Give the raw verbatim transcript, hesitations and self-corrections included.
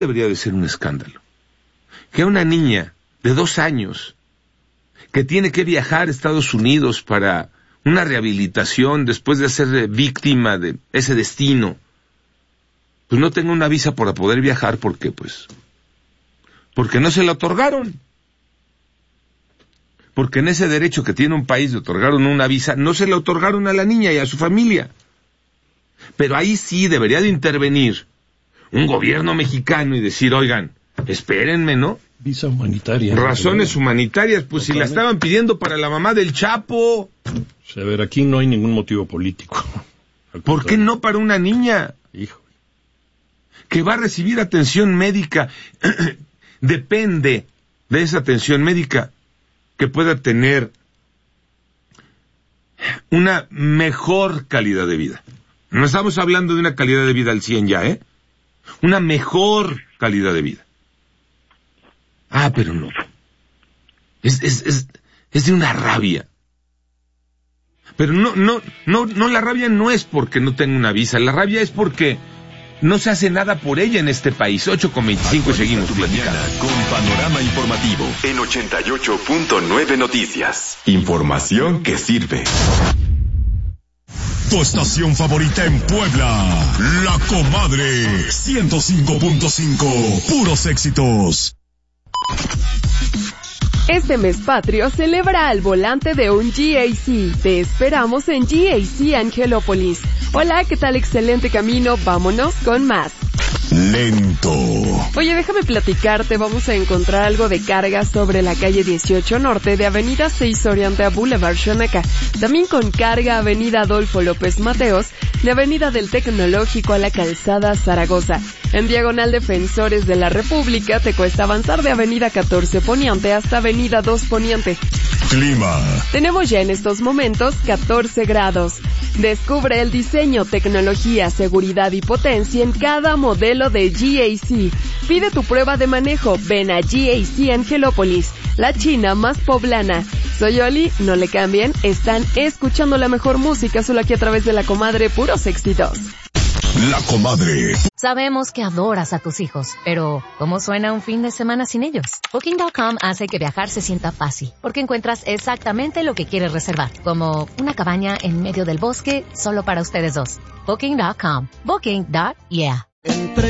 debería de ser un escándalo que una niña de dos años que tiene que viajar a Estados Unidos para una rehabilitación después de ser víctima de ese destino, pues no tenga una visa para poder viajar porque, pues, porque no se la otorgaron. Porque en ese derecho que tiene un país de otorgaron una visa, no se la otorgaron a la niña y a su familia. Pero ahí sí debería de intervenir un gobierno mexicano y decir, oigan, espérenme, ¿no? Visa humanitaria. Razones humanitarias, pues si la estaban pidiendo para la mamá del Chapo. A ver, aquí no hay ningún motivo político. ¿Por qué no para una niña? Hijo. Que va a recibir atención médica. Depende de esa atención médica que pueda tener una mejor calidad de vida. No estamos hablando de una calidad de vida al cien ya, ¿eh? Una mejor calidad de vida. Ah, pero no. Es, es, es, es de una rabia. Pero no, no, no, no, la rabia no es porque no tenga una visa, la rabia es porque no se hace nada por ella en este país. ocho con veinticinco y seguimos platicando. Con Panorama Informativo en ochenta y ocho punto nueve Noticias. Información que sirve. Tu estación favorita en Puebla, La Comadre, ciento cinco punto cinco, puros éxitos. Este mes patrio celebra al volante de un G A C. Te esperamos en G A C Angelópolis. Hola, ¿qué tal? Excelente camino. Vámonos con más. Lento. Oye, déjame platicarte, vamos a encontrar algo de carga sobre la calle dieciocho Norte de Avenida seis Oriente a Boulevard Xonaca. También con carga Avenida Adolfo López Mateos, de Avenida del Tecnológico a la Calzada Zaragoza. En diagonal Defensores de la República te cuesta avanzar de Avenida catorce Poniente hasta Avenida dos Poniente. Clima. Tenemos ya en estos momentos catorce grados. Descubre el diseño, tecnología, seguridad y potencia en cada modelo de G A C. Pide tu prueba de manejo. Ven a G A C Angelópolis, la China más poblana. Soy Oli, no le cambien. Están escuchando la mejor música solo aquí a través de La Comadre, puros éxitos. La Comadre. Sabemos que adoras a tus hijos, pero ¿cómo suena un fin de semana sin ellos? Booking punto com hace que viajar se sienta fácil, porque encuentras exactamente lo que quieres reservar, como una cabaña en medio del bosque solo para ustedes dos. Booking punto com. Booking. Yeah.